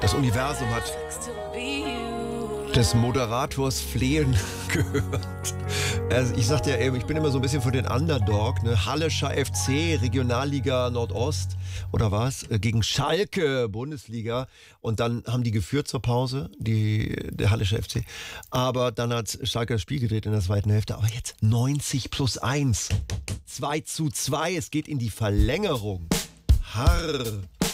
Das Universum hat des Moderators Flehen gehört. Also ich sagte ja eben, ich bin immer so ein bisschen für den Underdog, ne? Hallischer FC, Regionalliga Nordost oder was, gegen Schalke, Bundesliga. Und dann haben die geführt zur Pause, der Hallische FC. Aber dann hat Schalke das Spiel gedreht in der zweiten Hälfte. Aber jetzt 90+1, 2:2, es geht in die Verlängerung. Harr.